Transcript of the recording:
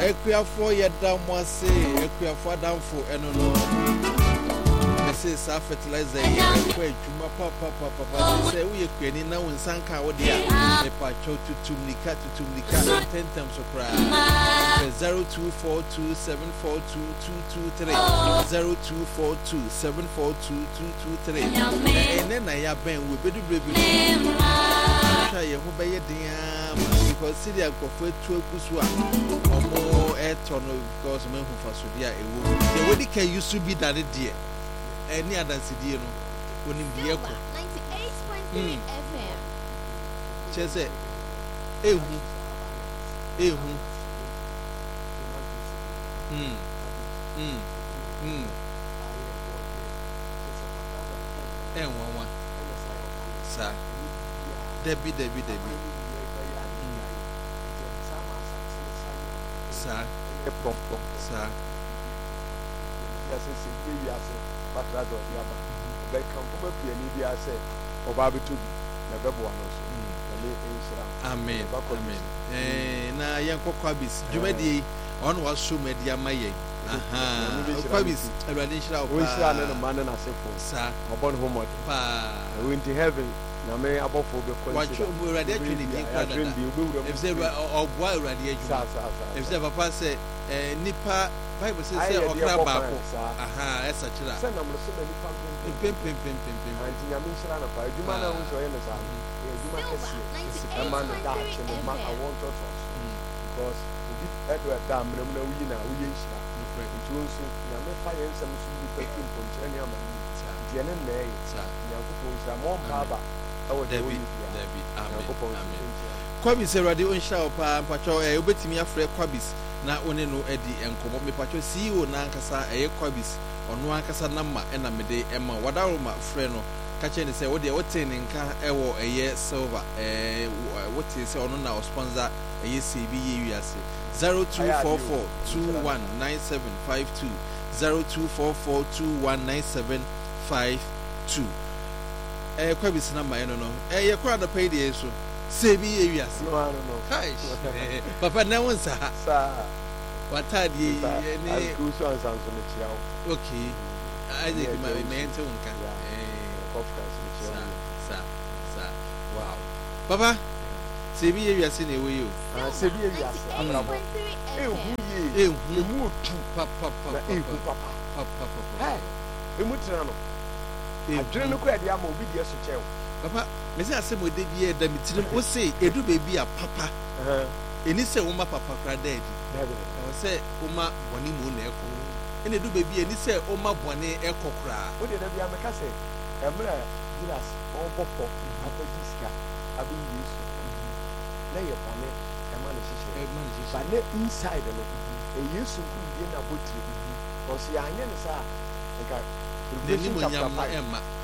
Equiafo yeda mo ase Equiafo adamfo eno no say sa fertilizer ye kwa adwuma papa say we kwani na wonsanka wo de a me pa cho tutumnika 10 times so cry 0242742223 0242742223 ene na ya ben we bedu brevi sha ye ho be ye din because see the akofo etu ekusu a omo etono because me hu faso dia ewo ye wodi can used to be that there any other CD no onim die ko 98.3 FM chese ehu enwa sa debi sa pom sa yasese we yase patrado yaba be kan kuma piani bia se oba betubi na bebo ano so na le enshira amen na yanko kwabis jumadi on was show media maye kwabis already enshira o enshira na man na sefo sa obon homod pa we into heaven na me abofo be consider what you already actually be if say ogwa already ejuma if say papa say nipa Bible says say okra baako esa chira say na mro so na nipa pem anti nyame nshira na pa adwuma na wo so ye na sa adwuma kesi e man da che no ma I want to trust because if Edward da mro na wuyi na wuyi nshira nti wo so nyame fa ye nsem so bi pa kim pon chira ni amani die ne na e nyankopon nshira mo baba awo de wo David amen Kwabis erade onhya opa mpacho obetimi afre Kwabis na one no edi enkomo mepacho CEO na ankasa Kwabis ono ankasa na ma na mede ema wadaroma frɛ no ka che ne sɛ wo de wote ne nka ɛwɔ silver wote sɛ ono na sponsor CB wiase 0244219752 0244219752 Kwabis na ma no ye kura da pay dey so CB wiase no kai papa na won sa watadi ni akuso ansanso ne chiao okay I think my mente unka sa wow papa CB wiase na ewe yo CB wiase abrabo ehu emu tu papa hey emu tira no adwene no ko ade ama obi die so chew papa me say asem ode bi e da mitirim o say edu baby a papa eni say wo ma papa kra dead o say wo ma boni mu na eko eni edu baby eni say wo ma boni eko kra o de da bi ameka say emra gilas o popo apajiska abi yesu na ye boni e ma ne hihye ba ne inside no e yesu ku die na botire o say anya ne sa nka Revelation chapter 5